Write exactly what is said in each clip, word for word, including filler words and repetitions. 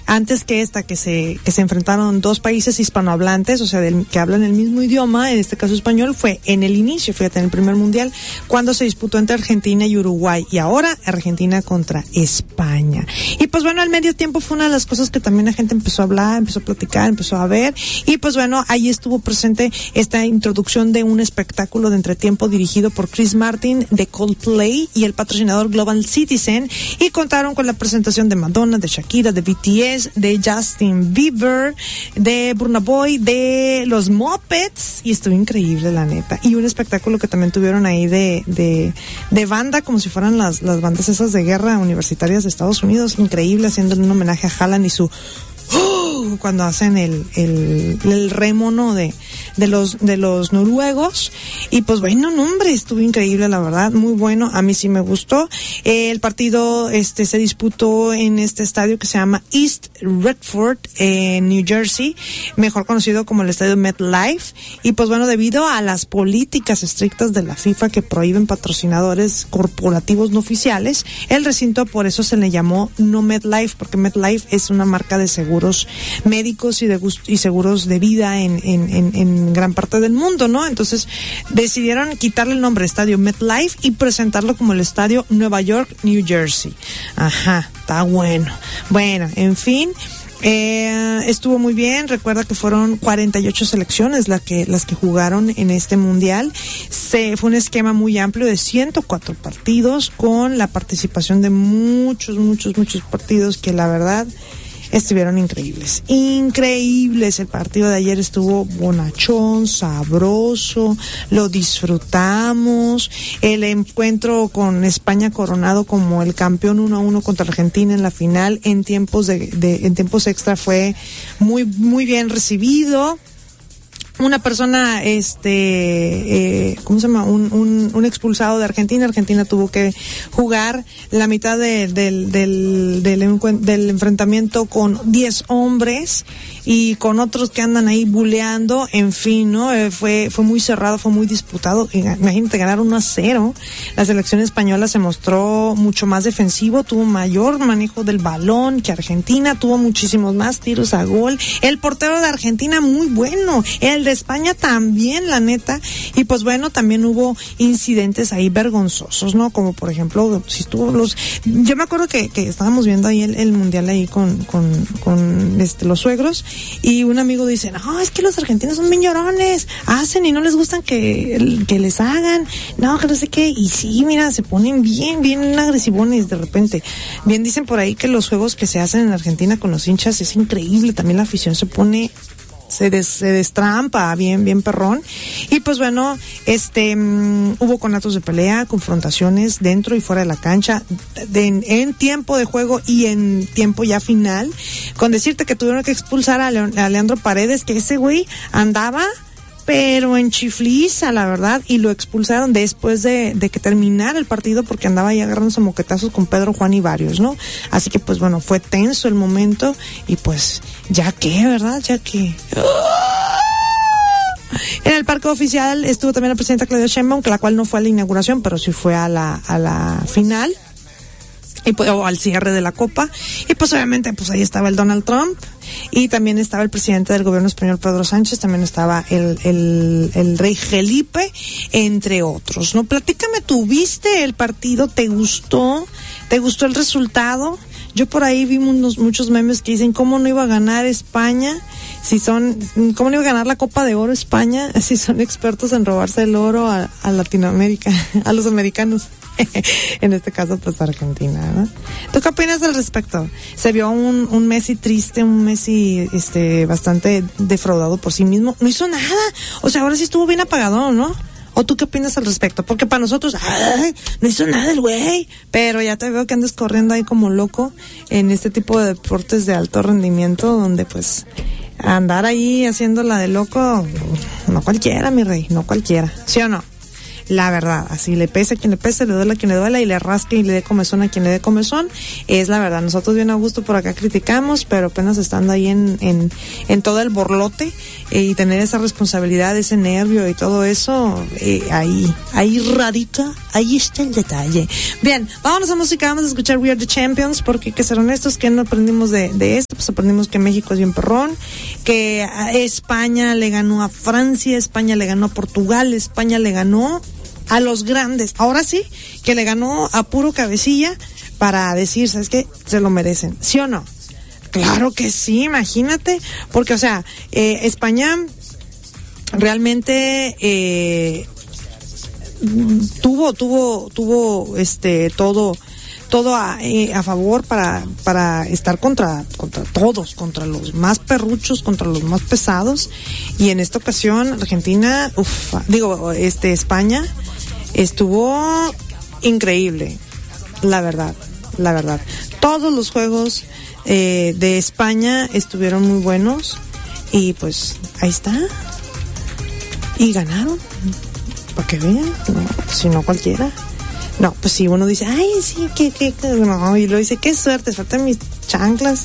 antes que esta, que se, que se enfrentaron dos países hispanohablantes, o sea, del, que hablan el mismo idioma, en este caso español, fue en el inicio, fíjate, en el primer mundial, cuando se disputó entre Argentina y Uruguay, y ahora Argentina contra España. Y pues bueno, al medio tiempo fue una de las cosas que también la gente empezó a hablar, empezó a platicar, empezó a ver, y pues bueno, ahí estuvo presente esta introducción de un espectáculo de entretiempo dirigido por Chris Martin de Coldplay y el patrocinador Global Citizen, y contaron con la presentación de Madonna, de Shakira, de B T S, de Justin Bieber, de Burna Boy, de los Muppets, y estuvo increíble, la neta. Y un espectáculo que también tuvieron ahí de de, de banda, como si fueran las, las bandas esas de guerra universitarias de Estados Unidos, increíble, haciendo un homenaje a Haaland y su ¡oh! Cuando hacen el, el, el remo, ¿no? de, de los, de los noruegos. Y pues bueno, no, hombre, estuvo increíble, la verdad, muy bueno, a mí sí me gustó. Eh, el partido, este, se disputó en este estadio que se llama East Redford, en New Jersey, mejor conocido como el estadio MetLife. Y pues bueno, debido a las políticas estrictas de la FIFA que prohíben patrocinadores corporativos no oficiales, el recinto por eso se le llamó no MetLife, porque MetLife es una marca de seguros médicos y de y seguros de vida en, en, en, en gran parte del mundo, ¿no? Entonces decidieron quitarle el nombre Estadio MetLife y presentarlo como el Estadio Nueva York, New Jersey. Ajá, está bueno. Bueno, en fin, Eh, estuvo muy bien. Recuerda que fueron cuarenta y ocho selecciones las que, las que jugaron en este mundial. Se, fue un esquema muy amplio de ciento cuatro partidos con la participación de muchos, muchos, muchos partidos que la verdad estuvieron increíbles, increíbles. El partido de ayer estuvo bonachón, sabroso, lo disfrutamos. El encuentro con España coronado como el campeón uno a uno contra Argentina en la final en tiempos de, de en tiempos extra fue muy muy bien recibido. Una persona, este, eh, ¿cómo se llama? Un, un, un expulsado de Argentina. Argentina tuvo que jugar la mitad de, del, del, del, del enfrentamiento con diez hombres y con otros que andan ahí buleando, en fin, ¿no? Eh, fue, fue muy cerrado, fue muy disputado. Imagínate, ganar uno a cero. La selección española se mostró mucho más defensivo, tuvo mayor manejo del balón que Argentina, tuvo muchísimos más tiros a gol. El portero de Argentina muy bueno, el de España también, la neta. Y pues bueno, también hubo incidentes ahí vergonzosos, ¿no? Como por ejemplo, si estuvo los, yo me acuerdo que, que estábamos viendo ahí el, el mundial ahí con, con, con este, los suegros, y un amigo dice, no, es que los argentinos son bien llorones, hacen y no les gustan que, que les hagan, no, que no sé qué, y sí, mira, se ponen bien, bien agresivones de repente. Bien dicen por ahí que los juegos que se hacen en Argentina con los hinchas es increíble, también la afición se pone se, des, se destrampa bien, bien perrón. Y pues bueno, este, um, hubo conatos de pelea, confrontaciones dentro y fuera de la cancha, de, en, en tiempo de juego y en tiempo ya final, con decirte que tuvieron que expulsar a, Leon, a Leandro Paredes, que ese güey andaba pero en chifliza, la verdad, y lo expulsaron después de, de que terminara el partido porque andaba ahí agarrándose moquetazos con Pedro, Juan y varios, ¿no? Así que pues bueno, fue tenso el momento y pues ya que, ¿verdad? Ya que... En el parque oficial estuvo también la presidenta Claudia Sheinbaum, la cual no fue a la inauguración, pero sí fue a la, a la final. Y pues, o al cierre de la copa, y pues obviamente pues ahí estaba el Donald Trump, y también estaba el presidente del gobierno español Pedro Sánchez, también estaba el, el, el rey Felipe, entre otros, ¿no? Platícame, ¿tú viste el partido? ¿Te gustó? ¿Te gustó el resultado? Yo por ahí vi unos, muchos memes que dicen, ¿cómo no iba a ganar España? Si son, ¿cómo no iba a ganar la Copa de Oro España? Si son expertos en robarse el oro a, a Latinoamérica, a los americanos. En este caso, pues Argentina, ¿no? ¿Tú qué opinas al respecto? Se vio un, un Messi triste, un Messi este bastante defraudado por sí mismo. No hizo nada. O sea, ahora sí estuvo bien apagado, ¿no? ¿O tú qué opinas al respecto? Porque para nosotros, ¡ay! No hizo nada el güey. Pero ya te veo que andas corriendo ahí como loco en este tipo de deportes de alto rendimiento, donde pues andar ahí haciéndola de loco, no cualquiera, mi rey, no cualquiera. ¿Sí o no? La verdad, así le pese a quien le pese, le duele a quien le duele y le rasque y le dé comezón a quien le dé comezón, es la verdad. Nosotros bien a gusto por acá criticamos, pero apenas estando ahí en, en, en todo el borlote eh, y tener esa responsabilidad, ese nervio y todo eso, eh, ahí, ahí radica, ahí está el detalle. Bien, vámonos a música, vamos a escuchar We Are The Champions, porque hay que ser honestos, que no aprendimos de, de esto. pues aprendimos que México es bien perrón, que España le ganó a Francia, España le ganó a Portugal, España le ganó a los grandes. Ahora sí, que le ganó a puro cabecilla para decir, ¿sabes qué? Se lo merecen. ¿Sí o no? Claro que sí, imagínate. Porque, o sea, eh, España realmente eh, tuvo, tuvo, tuvo, este, todo, todo a, eh, a favor para, para estar contra, contra todos, contra los más perruchos, contra los más pesados. Y en esta ocasión, Argentina, uff, digo, este, España estuvo increíble, la verdad, la verdad. Todos los juegos eh, de España estuvieron muy buenos y pues ahí está. Y ganaron, para que vean, no, si no cualquiera. No, pues si uno dice, ay, sí, que, que, que, no, y lo dice, qué suerte, faltan mis chanclas.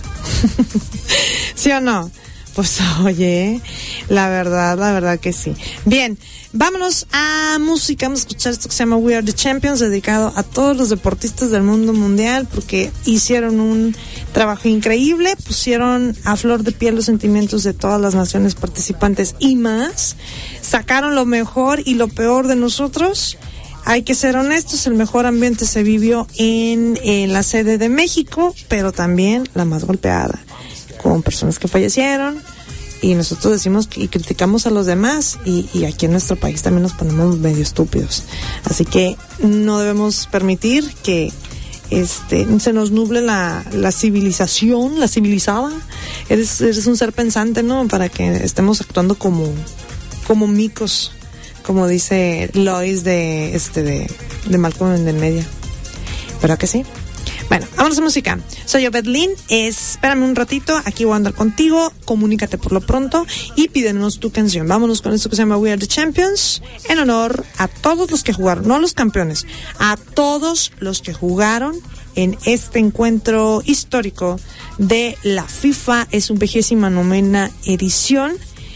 ¿Sí o no? Pues oye, la verdad, la verdad que sí. Bien, vámonos a música, vamos a escuchar esto que se llama We Are the Champions, dedicado a todos los deportistas del mundo mundial, porque hicieron un trabajo increíble, pusieron a flor de piel los sentimientos de todas las naciones participantes y más, sacaron lo mejor y lo peor de nosotros. Hay que ser honestos, el mejor ambiente se vivió en, en la sede de México, pero también la más golpeada, con personas que fallecieron, y nosotros decimos que, y criticamos a los demás, y, y aquí en nuestro país también nos ponemos medio estúpidos. Así que no debemos permitir que este se nos nuble la, la civilización, la civilizada. Eres, eres un ser pensante, ¿no? Para que estemos actuando como, como micos, como dice Lois de este de, de Malcolm en el medio. ¿Verdad que sí? Bueno, vámonos a música. Soy Obedlin, espérame un ratito, aquí voy a andar contigo, comunícate por lo pronto y pídenos tu canción. Vámonos con esto que se llama We Are the Champions, en honor a todos los que jugaron, no a los campeones, a todos los que jugaron en este encuentro histórico de la FIFA. Es un vigésima novena edición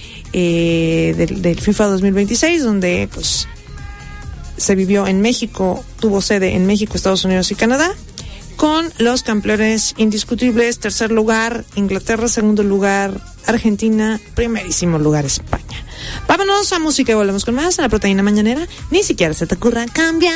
eh, del, del FIFA dos mil veintiséis, donde pues se vivió en México, tuvo sede en México, Estados Unidos y Canadá, con los campeones indiscutibles. Tercer lugar Inglaterra, segundo lugar Argentina, primerísimo lugar España. Vámonos a música y volvemos con más en la Proteína Mañanera. Ni siquiera se te ocurra cambiar.